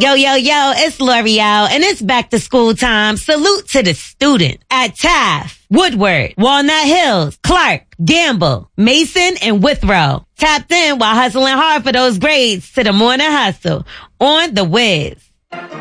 Yo, yo, yo, it's L'Oreal, and it's back to school time. Salute to the student at Taft, Woodward, Walnut Hills, Clark, Gamble, Mason, and Withrow. Tapped in while hustling hard for those grades to the morning hustle on The Wiz.